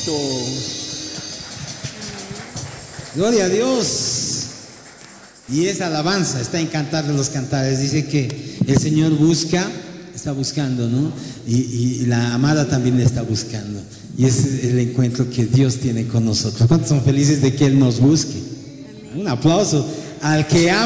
Cristo. Gloria a Dios. Y esa alabanza está en Cantar de los Cantares. Dice que el Señor está buscando, ¿no? Y la amada también le está buscando. Y ese es el encuentro que Dios tiene con nosotros. ¿Cuántos son felices de que Él nos busque? Un aplauso al que ama.